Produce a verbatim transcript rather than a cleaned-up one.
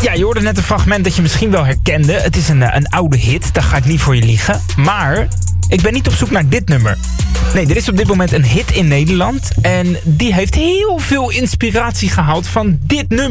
Ja, je hoorde net een fragment dat je misschien wel herkende. Het is een, een oude hit, daar ga ik niet voor je liegen. Maar ik ben niet op zoek naar dit nummer. Nee, er is op dit moment een hit in Nederland. En die heeft heel veel inspiratie gehaald van dit nummer.